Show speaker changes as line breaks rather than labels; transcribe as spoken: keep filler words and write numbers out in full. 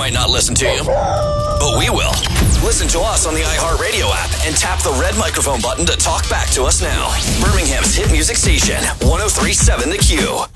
might not listen to you, but we will. Listen to us on the iHeartRadio app and tap the red microphone button to talk back to us now. Birmingham's hit music station, one oh three point seven The Q.